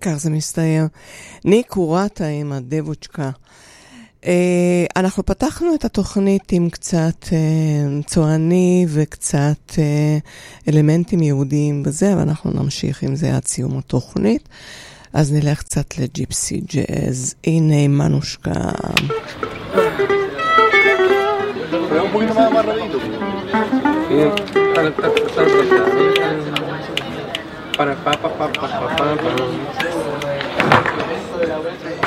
כך זה מסתיים. ניק קורטה עם הדבוצ'קה. אנחנו פתחנו את התוכנית עם קצת צועני וקצת אלמנטים יהודיים וזה, ואנחנו נמשיך עם זה עד סיום התוכנית. אז נלך קצת לג'יפסי ג'אז. הנה מנושקה. un poquito más rapidito. Para